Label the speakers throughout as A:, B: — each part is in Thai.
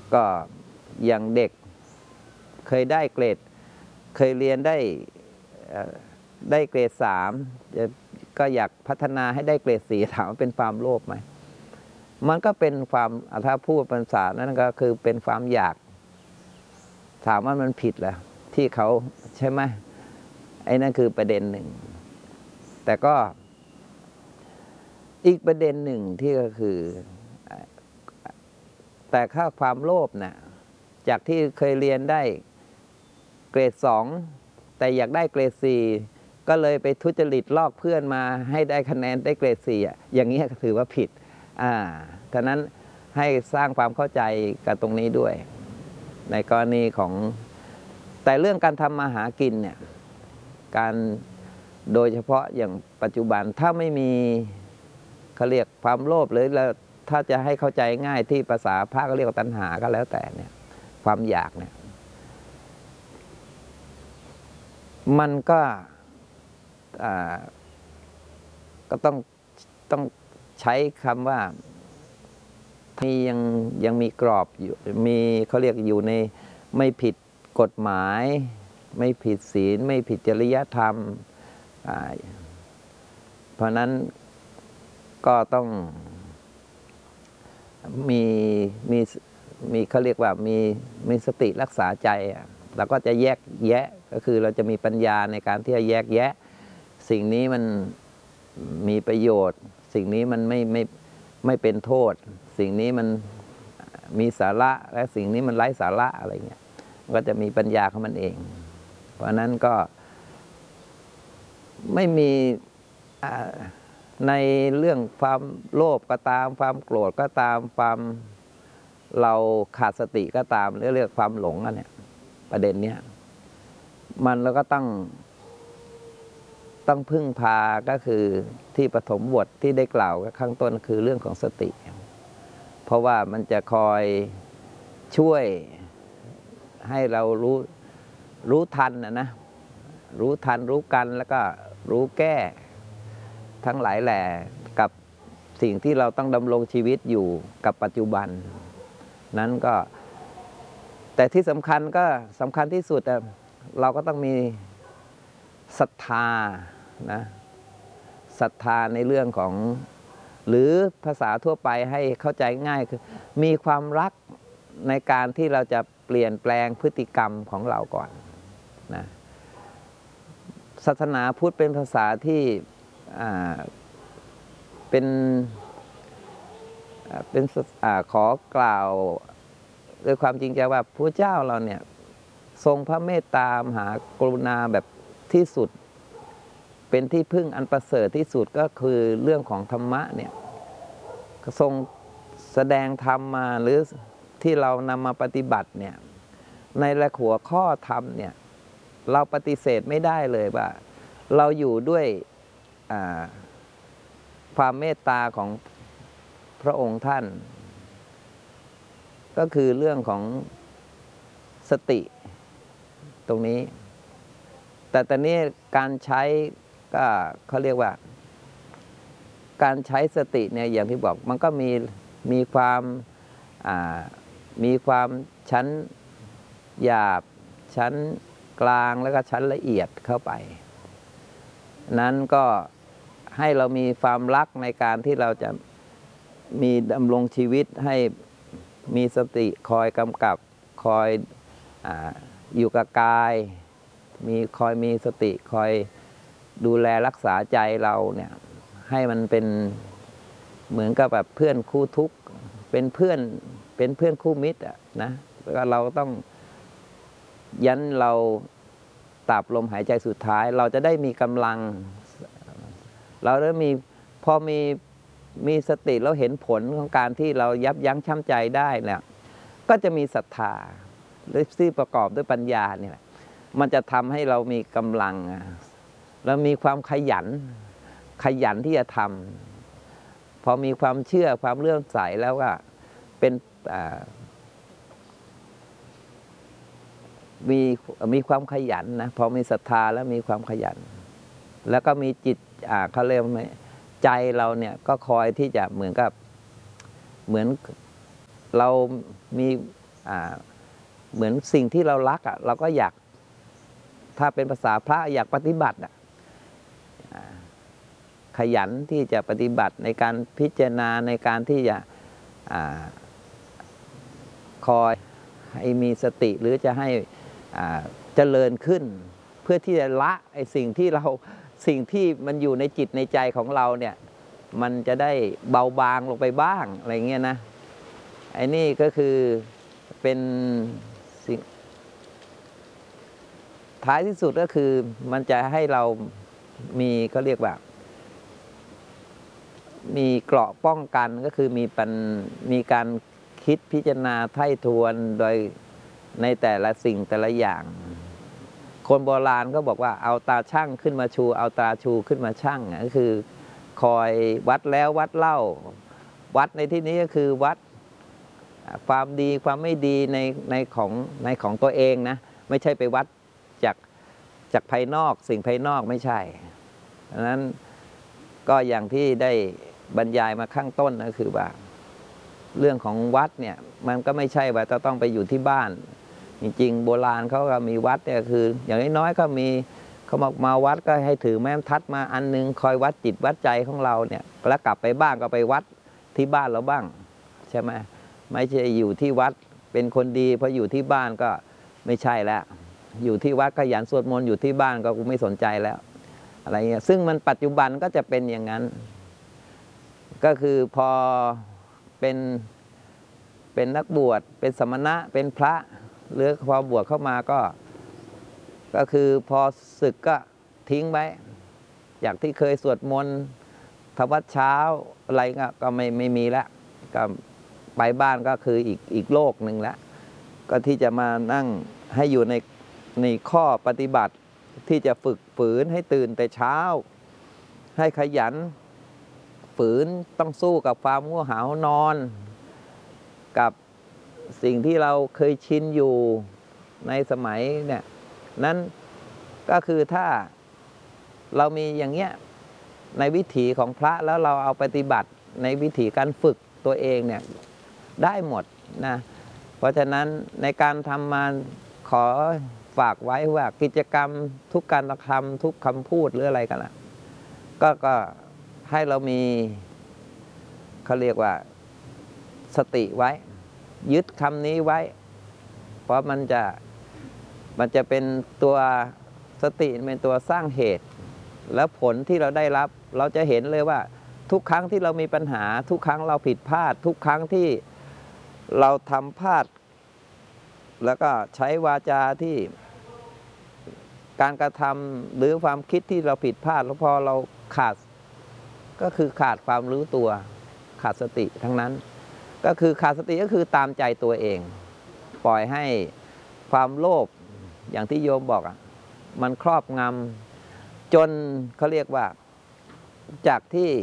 A: ก็อย่างเด็กเคยได้เกรดเคยเรียนได้เกรด3ก็อยากพัฒนาให้ได้เกรด4ถามว่าเป็นความโลภไหมมันก็เป็นความถ้าพูดภาษานั้นก็คือเป็นความอยากถามว่ามันผิดเหรอที่เขาใช่ไหมไอ้นั่นคือประเด็นหนึ่งแต่ก็อีกประเด็นหนึ่งที่ก็คือแต่ค่าความโลภนะจากที่เคยเรียนได้เกรด2แต่อยากได้เกรด4ก็เลยไปทุจริตลอกเพื่อนมาให้ได้คะแนนได้เกรด4อย่างนี้ถือว่าผิดฉะนั้นให้สร้างความเข้าใจกับตรงนี้ด้วยในกรณีของแต่เรื่องการทำมาหากินเนี่ยการโดยเฉพาะอย่างปัจจุบันถ้าไม่มีเขาเรียกความโลภหรือถ้าจะให้เข้าใจง่ายที่ภาษาพระก็เรียกว่าตัณหาก็แล้วแต่เนี่ยความอยากเนี่ยมันก็ต้องใช้คำว่ามียังมีกรอบอยู่มีเขาเรียกอยู่ในไม่ผิดกฎหมายไม่ผิดศีลไม่ผิดจริยธรรมเพราะนั้นก็ต้องมีเขาเรียกว่ามีสติรักษาใจเราก็จะแยกแยะก็คือเราจะมีปัญญาในการที่จะแยกแยะสิ่งนี้มันมีประโยชน์สิ่งนี้มันไม่เป็นโทษสิ่งนี้มันมีสาระและสิ่งนี้มันไร้สาระอะไรเงี้ยก็จะมีปัญญาของมันเองเพราะนั้นก็ไม่มีในเรื่องความโลภก็ตามความโกรธก็ตามความเราขาดสติก็ตามเรื่องความหลงอันเนี้ยประเด็นเนี้ยมันเราก็ต้องพึ่งพาก็คือที่ปฐมบทที่ได้กล่าวข้างต้นคือเรื่องของสติเพราะว่ามันจะคอยช่วยให้เรารู้ทันนะรู้ทันรู้กันแล้วก็รู้แก้ทั้งหลายแหล่กับสิ่งที่เราต้องดำรงชีวิตอยู่กับปัจจุบันนั้นก็แต่ที่สำคัญที่สุดเราก็ต้องมีศรัทธานะศรัทธาในเรื่องของหรือภาษาทั่วไปให้เข้าใจง่ายคือมีความรักในการที่เราจะเปลี่ยนแปลงพฤติกรรมของเราก่อนนะศาสนาพุทธเป็นภาษาที่เป็นขอกล่าวด้วยความจริงใจว่าพระเจ้าเราเนี่ยทรงพระเมตตามหากรุณาแบบที่สุดเป็นที่พึ่งอันประเสริฐที่สุดก็คือเรื่องของธรรมะเนี่ยทรงแสดงธรรมมาหรือที่เรานำมาปฏิบัติเนี่ยในหัวข้อธรรมเนี่ยเราปฏิเสธไม่ได้เลยว่าเราอยู่ด้วยความเมตตาของพระองค์ท่านก็คือเรื่องของสติตรงนี้แต่ตอนนี้การใช้ก็เขาเรียกว่าการใช้สติเนี่ยอย่างที่บอกมันก็มีความชั้นหยาบชั้นกลางแล้วก็ชั้นละเอียดเข้าไปนั้นก็ให้เรามีความรักในการที่เราจะมีดำรงชีวิตให้มีสติคอยกำกับคอยอยู่กับกายคอยมีสติคอยดูแลรักษาใจเราเนี่ยให้มันเป็นเหมือนกับแบบเพื่อนคู่ทุกข์เป็นเพื่อนคู่มิตรนะแล้วก็เราต้องยันเราตราบลมหายใจสุดท้ายเราจะได้มีกำลังเราได้พอมีสติแล้วเห็นผลของการที่เรายับยั้งชั่งใจได้เนี่ยก็จะมีศรัทธาหรือที่ประกอบด้วยปัญญาเนี่ยมันจะทำให้เรามีกำลังแล้วมีความขยันที่จะทำพอมีความเชื่อความเลื่อมใสแล้วก็เป็นมีความขยันนะพอมีศรัทธาแล้วมีความขยันแล้วก็มีจิตเขาเรียกว่าใจเราเนี่ยก็คอยที่จะเหมือนเรามีเหมือนสิ่งที่เรารักเราก็อยากถ้าเป็นภาษาพระอยากปฏิบัติขยันที่จะปฏิบัติในการพิจารณาในการที่จะคอยให้มีสติหรือจะให้เจริญขึ้นเพื่อที่จะละไอ้สิ่งที่มันอยู่ในจิตในใจของเราเนี่ยมันจะได้เบาบางลงไปบ้างอะไรเงี้ยนะไอ้นี่ก็คือเป็นสิ่งท้ายที่สุดก็คือมันจะให้เรามีเขาเรียกว่ามีเกราะป้องกันก็คือมีการคิดพิจารณาไถ่ทวนโดยในแต่ละสิ่งแต่ละอย่างคนโบราณก็บอกว่าเอาตาช่างขึ้นมาชูเอาตาชูขึ้นมาช่างก็คือคอยวัดแล้ววัดเล่าวัดในที่นี้ก็คือวัดความดีความไม่ดีในของตัวเองนะไม่ใช่ไปวัดจากภายนอกสิ่งภายนอกไม่ใช่ดังนั้นก็อย่างที่ได้บรรยายมาข้างต้นก็คือว่าเรื่องของวัดเนี่ยมันก็ไม่ใช่ว่าจะต้องไปอยู่ที่บ้านจริงๆโบราณเขาก็มีวัดเนี่ยคืออย่างน้อยๆก็มีเขามาวัดก็ให้ถือแม้มทัดมาอันนึงคอยวัดจิตวัดใจของเราเนี่ยแล้วกลับไปบ้านก็ไปวัดที่บ้านเราบ้างใช่ไหมไม่ใช่อยู่ที่วัดเป็นคนดีพออยู่ที่บ้านก็ไม่ใช่แล้วอยู่ที่วัดขยันสวดมนต์อยู่ที่บ้านก็กูไม่สนใจแล้วอะไรเงี้ยซึ่งมันปัจจุบันก็จะเป็นอย่างนั้นก็คือพอเป็นนักบวชเป็นสมณะเป็นพระหรือพอบวชเข้ามาก็คือพอศึกก็ทิ้งไว้อย่างที่เคยสวดมนต์ทำวัดเช้าอะไรก็ไม่มีแล้วก็ไปบ้านก็คืออีกโลกหนึ่งแล้วก็ที่จะมานั่งให้อยู่ในข้อปฏิบัติที่จะฝึกฝืนให้ตื่นแต่เช้าให้ขยันฝืนต้องสู้กับความง่วงเหานอนกับสิ่งที่เราเคยชินอยู่ในสมัยเนี่ยนั้นก็คือถ้าเรามีอย่างเงี้ยในวิถีของพระแล้วเราเอาปฏิบัติในวิถีการฝึกตัวเองเนี่ยได้หมดนะเพราะฉะนั้นในการทำมาขอฝากไว้ว่ากิจกรรมทุกการกระทำทุกคำพูดหรืออะไรกันล่ะก็ให้เรามีเขาเรียกว่าสติไว้ยึดคำนี้ไว้เพราะมันจะเป็นตัวสติเป็นตัวสร้างเหตุแล้วผลที่เราได้รับเราจะเห็นเลยว่าทุกครั้งที่เรามีปัญหาทุกครั้งเราผิดพลาดทุกครั้งที่เราทำพลาดแล้วก็ใช้วาจาที่การกระทำหรือความคิดที่เราผิดพลาดแล้วพอเราขาดก็คือขาดความรู้ตัวขาดสติทั้งนั้นก็คือขาดสติก็คือตามใจตัวเองปล่อยให้ความโลภอย่างที่โยมบอกมันครอบงำจนเขาเรียกว่าจาก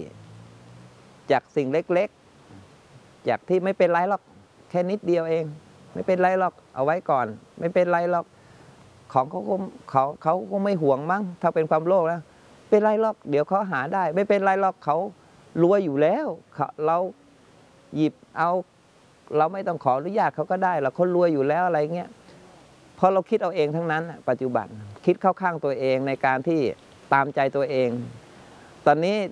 A: สิ่งเล็กๆจากที่ไม่เป็นไรหรอกแค่นิดเดียวเองไม่เป็นไรหรอกเอาไว้ก่อนไม่เป็นไรหรอกของเขาก็ไม่ห่วงมั้งถ้าเป็นความโลภแล้วเป็นไรหรอกเดี๋ยวเขาหาได้ไม่เป็นไรหรอกเขารวยอยู่แล้วเราหยิบเอาเราไม่ต้องขออนุญาตเขาก็ได้เราเขารวยอยู่แล้วอะไรเงี้ยพอเราคิดเอาเองทั้งนั้นปัจจุบันคิดเข้าข้างตัวเองในการที่ตามใจตัวเองตอนนี้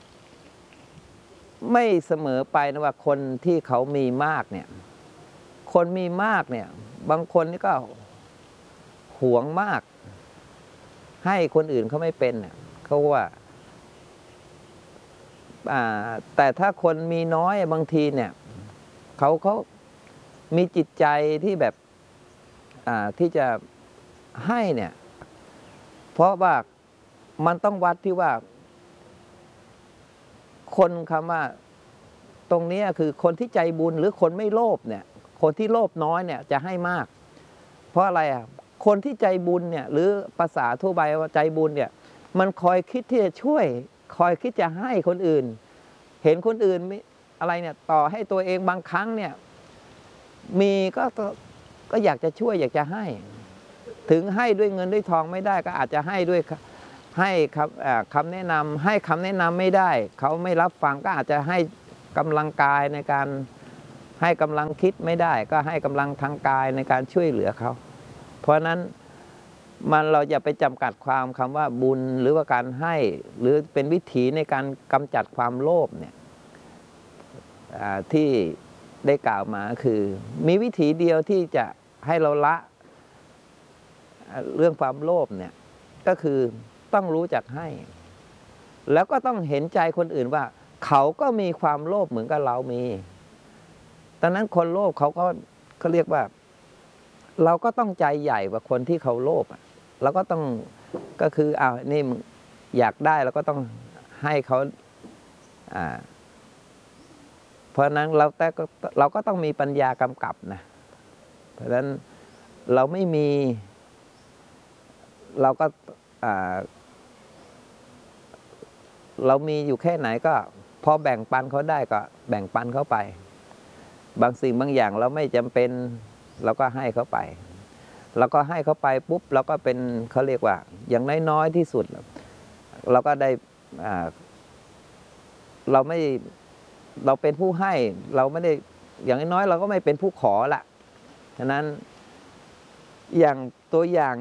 A: ไม่เสมอไปนะว่าคนที่เขามีมากเนี่ยคนมีมากเนี่ยบางคนนี่ก็หวงมากให้คนอื่นเขาไม่เป็นเขาว่าแต่ถ้าคนมีน้อยบางทีเนี่ยเขามีจิตใจที่แบบที่จะให้เนี่ยเพราะว่ามันต้องวัดที่ว่าคนคำว่าตรงนี้คือคนที่ใจบุญหรือคนไม่โลภเนี่ยคนที่โลภน้อยเนี่ยจะให้มากเพราะอะไรคนที่ใจบุญเนี่ยหรือภาษาทั่วไปว่าใจบุญเนี่ยมันคอยคิดที่จะช่วยคอยคิดจะให้คนอื่นเห็นคนอื่นอะไรเนี่ยต่อให้ตัวเองบางครั้งเนี่ยมีก็อยากจะช่วยอยากจะให้ถึงให้ด้วยเงินด้วยทองไม่ได้ก็อาจจะให้ด้วยให้คำแนะนำให้คำแนะนำไม่ได้เขาไม่รับฟังก็อาจจะให้กำลังกายในการให้กำลังคิดไม่ได้ก็ให้กำลังทางกายในการช่วยเหลือเขาเพราะนั้นเราอย่าไปจำกัดความคำว่าบุญหรือว่าการให้หรือเป็นวิธีในการกำจัดความโลภเนี่ยที่ได้กล่าวมาคือมีวิธีเดียวที่จะให้เราละเรื่องความโลภเนี่ยก็คือต้องรู้จักให้แล้วก็ต้องเห็นใจคนอื่นว่าเขาก็มีความโลภเหมือนกับเรามีดังนั้นคนโลภเขาเรียกว่าเราก็ต้องใจใหญ่กว่าคนที่เขาโลภเราก็ต้องก็คือนี่อยากได้เราก็ต้องให้เขาเพราะนั้นเราก็ต้องมีปัญญากำกับนะเพราะฉะนั้นเราไม่มีเราก็เรามีอยู่แค่ไหนก็พอแบ่งปันเขาได้ก็แบ่งปันเขาไปบางสิ่งบางอย่างเราไม่จำเป็นเราก็ให้เขาไปเราก็ให้เขาไปปุ๊บเราก็เป็นเขาเรียกว่าอย่างน้อยๆที่สุดเราก็ได้เราเป็นผู้ให้เราไม่ได้อย่างน้อยเราก็ไม่เป็นผู้ขอละฉะนั้นอย่างตัวอย่าง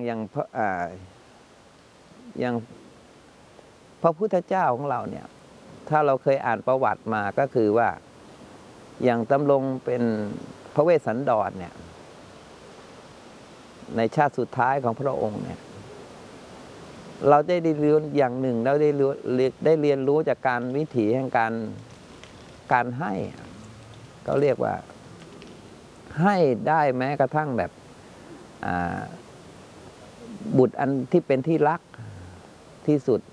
A: อย่างพระพุทธเจ้าของเราเนี่ยถ้าเราเคยอ่านประวัติมาก็คือว่าอย่างดำรงเป็นพระเวสสันดรเนี่ยในชาติสุดท้ายของพระองค์เนี่ยเราได้เรียนอย่างหนึ่งเราได้เรียนรู้จากการวิถีแห่งการให้เขาเรียกว่าให้ได้แม้กระทั่งแบบบุตรอันที่เป็นที่รักที่สุด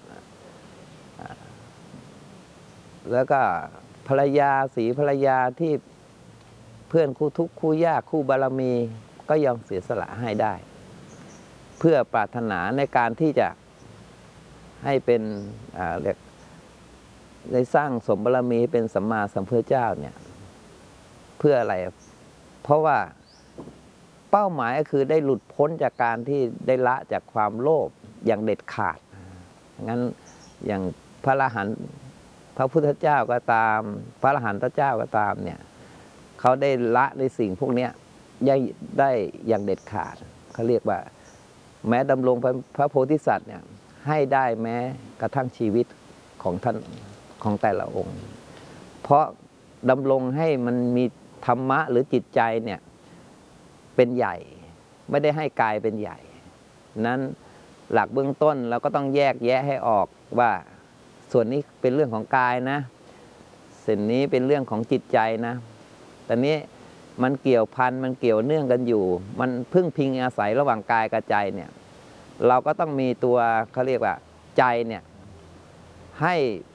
A: แล้วก็ภรรยาสีภรรยาที่เพื่อนคู่ทุกข์คู่ยากคู่บารมีก็ยอมเสียสละให้ได้เพื่อปรารถนาในการที่จะให้เป็นเรียกได้สร้างสมบารมีเป็นสัมมาสัมพุทธเจ้าเนี่ยเพื่ออะไรเพราะว่าเป้าหมายก็คือได้หลุดพ้นจากการที่ได้ละจากความโลภอย่างเด็ดขาดงั้นอย่างพระอรหันต์พระพุทธเจ้าก็ตามพระอรหันตเจ้าก็ตามเนี่ยเขาได้ละในสิ่งพวกนี้ได้อย่างเด็ดขาดเขาเรียกว่าแม้ดำรงพระโพธิสัตว์เนี่ยให้ได้แม้กระทั่งชีวิตของท่านของแต่ละองค์เพราะดำรงให้มันมีธรรมะหรือจิตใจเนี่ยเป็นใหญ่ไม่ได้ให้กายเป็นใหญ่นั้นหลักเบื้องต้นเราก็ต้องแยกแยะให้ออกว่าส่วนนี้เป็นเรื่องของกายนะส่วนนี้เป็นเรื่องของจิตใจนะแต่นี้มันเกี่ยวพันมันเกี่ยวเนื่องกันอยู่มันพึ่งพิงอาศัยระหว่างกายกับใจเนี่ยเราก็ต้องมีตัวเขาเรียกว่าใจเนี่ยให้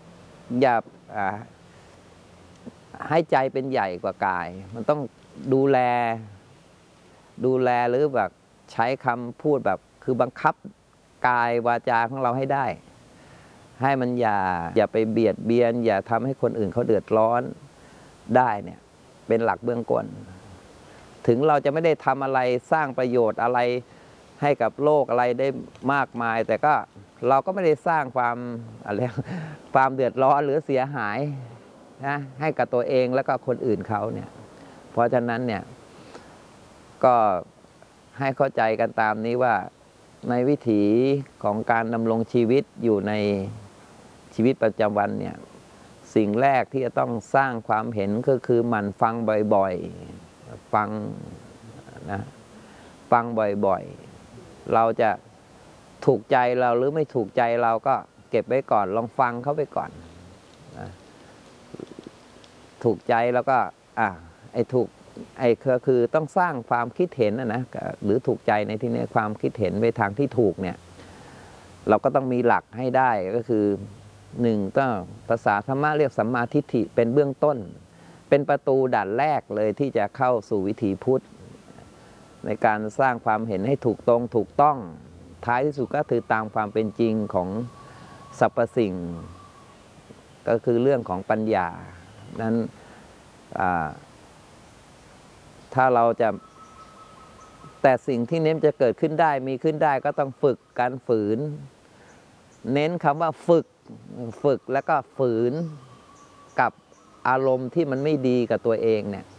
A: ให้ใจเป็นใหญ่กว่ากายมันต้องดูแลหรือแบบใช้คำพูดแบบคือบังคับกายวาจาของเราให้ได้ให้มันอย่าไปเบียดเบียนอย่าทำให้คนอื่นเขาเดือดร้อนได้เนี่ยเป็นหลักเบื้องต้นถึงเราจะไม่ได้ทำอะไรสร้างประโยชน์อะไรให้กับโลกอะไรได้มากมายแต่ก็เราก็ไม่ได้สร้างความเดือดร้อนหรือเสียหายนะให้กับตัวเองแล้วก็คนอื่นเขาเนี่ยเพราะฉะนั้นเนี่ยก็ให้เข้าใจกันตามนี้ว่าในวิถีของการดำรงชีวิตอยู่ในชีวิตประจำวันเนี่ยสิ่งแรกที่จะต้องสร้างความเห็นก็คือหมั่นฟังบ่อยๆฟังบ่อยๆเราจะถูกใจเราหรือไม่ถูกใจเราก็เก็บไว้ก่อนลองฟังเขาไปก่อนถูกใจแล้วก็ก็คือต้องสร้างความคิดเห็นนะหรือถูกใจในที่นี้ความคิดเห็นไปทางที่ถูกเนี่ยเราก็ต้องมีหลักให้ได้ก็คือหนึ่งต้องภาษาธรรมะเรียกสัมมาทิฏฐิเป็นเบื้องต้นเป็นประตูด่านแรกเลยที่จะเข้าสู่วิถีพุทธในการสร้างความเห็นให้ถูกต้องท้ายที่สุดก็คือตามความเป็นจริงของสรรพสิ่งก็คือเรื่องของปัญญานั้นถ้าเราจะแต่สิ่งที่เน้นจะเกิดขึ้นได้มีขึ้นได้ก็ต้องฝึกการฝืนเน้นคำว่าฝึกแล้วก็ฝืนกับอารมณ์ที่มันไม่ดีกับตัวเองเนี่ย